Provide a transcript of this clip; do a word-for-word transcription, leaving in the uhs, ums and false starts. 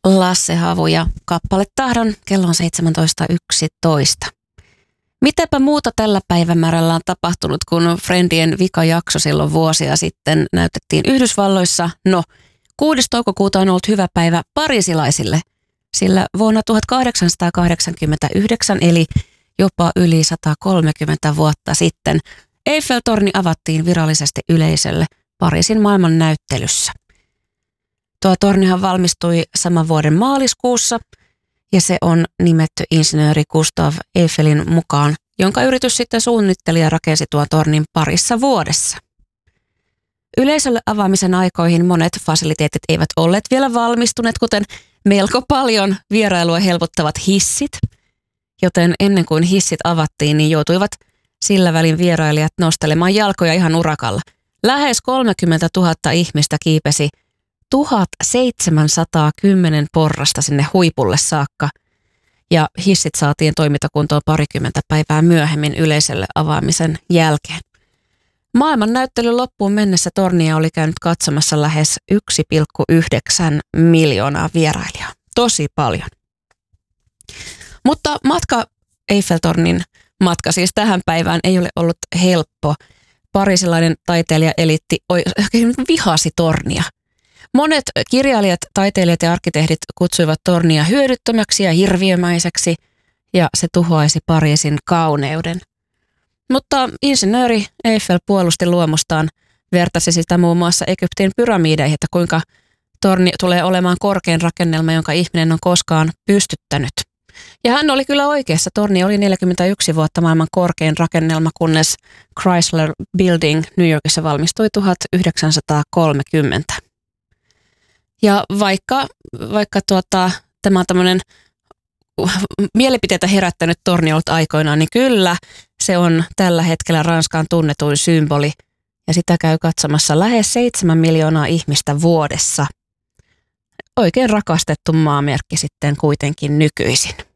Lasse Havu ja kappale Tahdon, kello on seitsemäntoista yksitoista. Mitäpä muuta tällä päivämäärällä on tapahtunut, kun Friendien vikajakso silloin vuosia sitten näytettiin Yhdysvalloissa? No, kuudes toukokuuta on ollut hyvä päivä pariisilaisille, sillä vuonna tuhatkahdeksansataakahdeksankymmentäyhdeksän, eli jopa yli sata kolmekymmentä vuotta sitten, Eiffel-torni avattiin virallisesti yleisölle Pariisin maailmannäyttelyssä. Tuo tornihan valmistui saman vuoden maaliskuussa ja se on nimetty insinööri Gustave Eiffelin mukaan, jonka yritys sitten suunnitteli ja rakensi tuon tornin parissa vuodessa. Yleisölle avaamisen aikoihin monet fasiliteetit eivät olleet vielä valmistuneet, kuten melko paljon vierailua helpottavat hissit, joten ennen kuin hissit avattiin, niin joutuivat sillä välin vierailijat nostelemaan jalkoja ihan urakalla. Lähes kolmekymmentätuhatta ihmistä kiipesi tuhatseitsemänsataakymmenen porrasta sinne huipulle saakka, ja hissit saatiin toimintakuntoon parikymmentä päivää myöhemmin yleisölle avaamisen jälkeen. Maailmannäyttelyn loppuun mennessä tornia oli käynyt katsomassa lähes yksi pilkku yhdeksän miljoonaa vierailijaa. Tosi paljon. Mutta matka Eiffeltornin matka siis tähän päivään ei ole ollut helppo. Pariisilainen taiteilijaeliitti oikein vihasi tornia. Monet kirjailijat, taiteilijat ja arkkitehdit kutsuivat tornia hyödyttömäksi ja hirviömäiseksi, ja se tuhoaisi Pariisin kauneuden. Mutta insinööri Eiffel puolusti luomustaan, vertasi sitä muun muassa Egyptin pyramideihin, että kuinka torni tulee olemaan korkein rakennelma, jonka ihminen on koskaan pystyttänyt. Ja hän oli kyllä oikeassa. Torni oli neljäkymmentäyksi vuotta maailman korkein rakennelma, kunnes Chrysler Building New Yorkissa valmistui tuhatyhdeksänsataakolmekymmentä. Ja vaikka, vaikka tuota, tämä on tämmöinen mielipiteitä herättänyt torni ollut aikoinaan, niin kyllä se on tällä hetkellä Ranskan tunnetuin symboli, ja sitä käy katsomassa lähes seitsemän miljoonaa ihmistä vuodessa. Oikein rakastettu maamerkki sitten kuitenkin nykyisin.